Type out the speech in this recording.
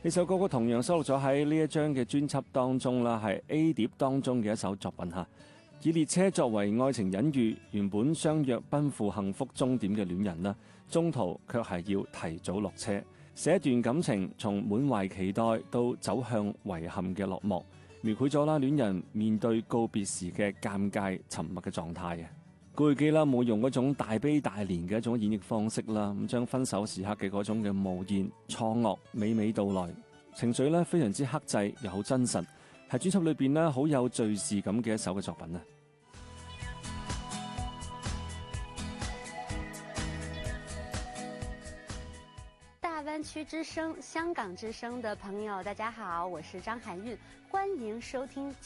呢首歌曲同樣收錄咗喺呢一張嘅專輯當中啦，係 A 碟當中嘅一首作品嚇。以列車作為愛情隱喻，原本相約奔赴幸福終點嘅戀人啦，中途卻係要提早落車，寫一段感情從滿懷期待到走向遺憾嘅落寞，描繪咗啦戀人面對告別時嘅尷尬沉默嘅狀態啊。古巨基啦冇用嗰種大悲大憐嘅一種演繹方式啦，咁將分手時刻嘅嗰種嘅無言錯愕娓娓道來，情緒咧非常之克制又好真實，係專輯裏邊咧好有敘事感嘅一首嘅作品啊。 大灣區之聲、香港之聲的朋友，大家好，我是張含韻，歡迎收聽